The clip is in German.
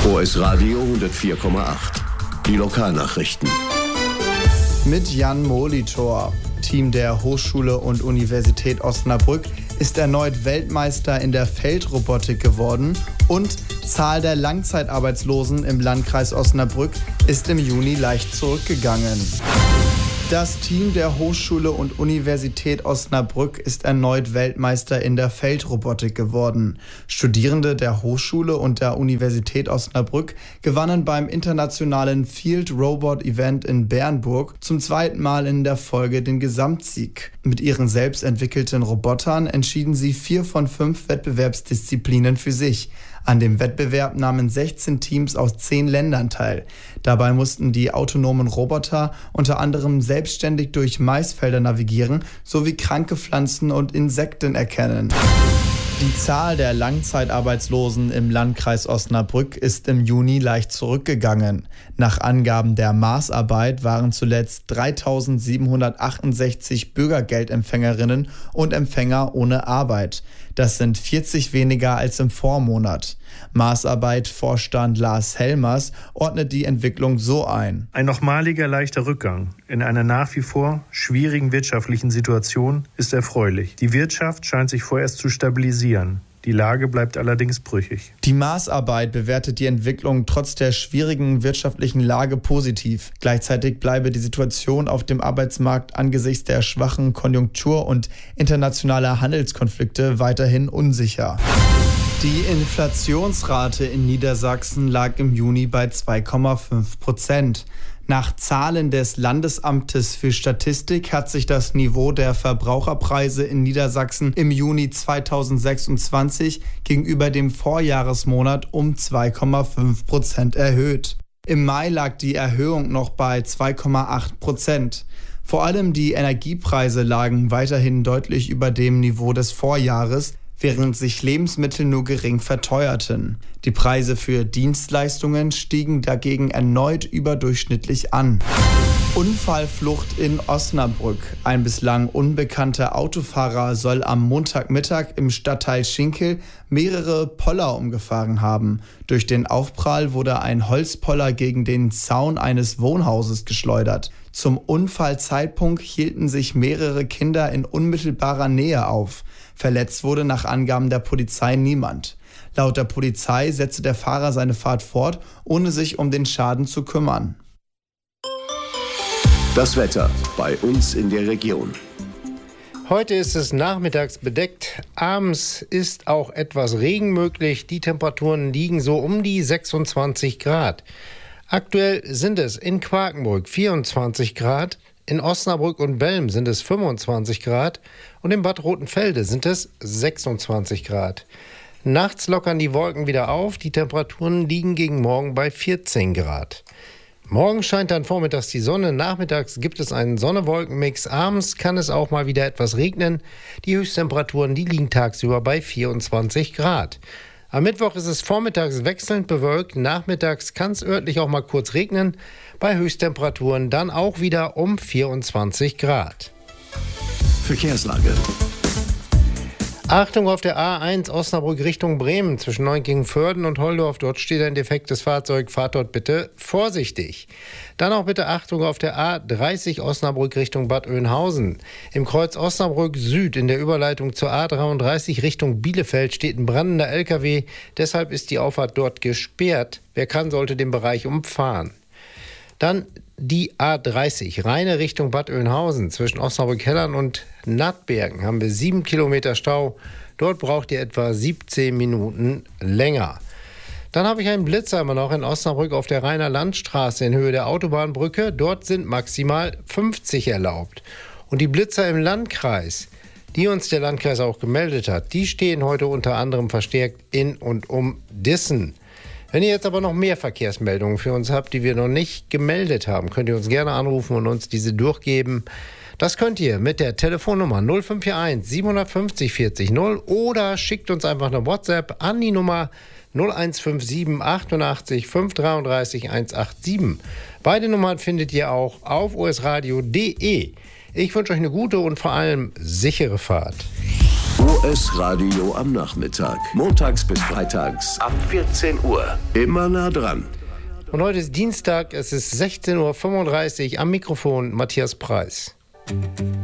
OS Radio 104,8. Die Lokalnachrichten. Mit Jan Molitor. Team der Hochschule und Universität Osnabrück ist erneut Weltmeister in der Feldrobotik geworden und Zahl der Langzeitarbeitslosen im Landkreis Osnabrück ist im Juni leicht zurückgegangen. Das Team der Hochschule und Universität Osnabrück ist erneut Weltmeister in der Feldrobotik geworden. Studierende der Hochschule und der Universität Osnabrück gewannen beim internationalen Field Robot Event in Bernburg zum zweiten Mal in der Folge den Gesamtsieg. Mit ihren selbst entwickelten Robotern entschieden sie 4 von 5 Wettbewerbsdisziplinen für sich. An dem Wettbewerb nahmen 16 Teams aus 10 Ländern teil. Dabei mussten die autonomen Roboter unter anderem selbstständig durch Maisfelder navigieren sowie kranke Pflanzen und Insekten erkennen. Die Zahl der Langzeitarbeitslosen im Landkreis Osnabrück ist im Juni leicht zurückgegangen. Nach Angaben der Maßarbeit waren zuletzt 3.768 Bürgergeldempfängerinnen und Empfänger ohne Arbeit. Das sind 40 weniger als im Vormonat. Maßarbeit-Vorstand Lars Helmers ordnet die Entwicklung so ein. Ein nochmaliger leichter Rückgang in einer nach wie vor schwierigen wirtschaftlichen Situation ist erfreulich. Die Wirtschaft scheint sich vorerst zu stabilisieren. Die Lage bleibt allerdings brüchig. Die Maßarbeit bewertet die Entwicklung trotz der schwierigen wirtschaftlichen Lage positiv. Gleichzeitig bleibe die Situation auf dem Arbeitsmarkt angesichts der schwachen Konjunktur und internationaler Handelskonflikte weiterhin unsicher. Die Inflationsrate in Niedersachsen lag im Juni bei 2,5%. Nach Zahlen des Landesamtes für Statistik hat sich das Niveau der Verbraucherpreise in Niedersachsen im Juni 2026 gegenüber dem Vorjahresmonat um 2,5% erhöht. Im Mai lag die Erhöhung noch bei 2,8%. Vor allem die Energiepreise lagen weiterhin deutlich über dem Niveau des Vorjahres, während sich Lebensmittel nur gering verteuerten. Die Preise für Dienstleistungen stiegen dagegen erneut überdurchschnittlich an. Unfallflucht in Osnabrück. Ein bislang unbekannter Autofahrer soll am Montagmittag im Stadtteil Schinkel mehrere Poller umgefahren haben. Durch den Aufprall wurde ein Holzpoller gegen den Zaun eines Wohnhauses geschleudert. Zum Unfallzeitpunkt hielten sich mehrere Kinder in unmittelbarer Nähe auf. Verletzt wurde nach Angaben der Polizei niemand. Laut der Polizei setzte der Fahrer seine Fahrt fort, ohne sich um den Schaden zu kümmern. Das Wetter bei uns in der Region. Heute ist es nachmittags bedeckt. Abends ist auch etwas Regen möglich. Die Temperaturen liegen so um die 26 Grad. Aktuell sind es in Quakenbrück 24 Grad. In Osnabrück und Belm sind es 25 Grad und in Bad Rotenfelde sind es 26 Grad. Nachts lockern die Wolken wieder auf, die Temperaturen liegen gegen morgen bei 14 Grad. Morgen scheint dann vormittags die Sonne, nachmittags gibt es einen Sonne-Wolken-Mix, abends kann es auch mal wieder etwas regnen. Die Höchsttemperaturen, die liegen tagsüber bei 24 Grad. Am Mittwoch ist es vormittags wechselnd bewölkt, nachmittags kann es örtlich auch mal kurz regnen, bei Höchsttemperaturen dann auch wieder um 24 Grad. Verkehrslage. Achtung auf der A1 Osnabrück Richtung Bremen zwischen Neunkirchen-Vörden und Holdorf. Dort steht ein defektes Fahrzeug. Fahrt dort bitte vorsichtig. Dann auch bitte Achtung auf der A30 Osnabrück Richtung Bad Oeynhausen. Im Kreuz Osnabrück Süd in der Überleitung zur A33 Richtung Bielefeld steht ein brennender LKW. Deshalb ist die Auffahrt dort gesperrt. Wer kann, sollte den Bereich umfahren. Dann die A30, Rheine Richtung Bad Oeynhausen. Zwischen Osnabrück-Hellern und Nattbergen haben wir 7 Kilometer Stau. Dort braucht ihr etwa 17 Minuten länger. Dann habe ich einen Blitzer immer noch in Osnabrück auf der Rheiner Landstraße in Höhe der Autobahnbrücke. Dort sind maximal 50 erlaubt. Und die Blitzer im Landkreis, die uns der Landkreis auch gemeldet hat, die stehen heute unter anderem verstärkt in und um Dissen. Wenn ihr jetzt aber noch mehr Verkehrsmeldungen für uns habt, die wir noch nicht gemeldet haben, könnt ihr uns gerne anrufen und uns diese durchgeben. Das könnt ihr mit der Telefonnummer 0541 750 40 0 oder schickt uns einfach eine WhatsApp an die Nummer 0157 88 533 187. Beide Nummern findet ihr auch auf osradio.de. Ich wünsche euch eine gute und vor allem sichere Fahrt. OS Radio am Nachmittag. Montags bis freitags ab 14 Uhr. Immer nah dran. Und heute ist Dienstag, es ist 16:35 Uhr. Am Mikrofon Matthias Preis.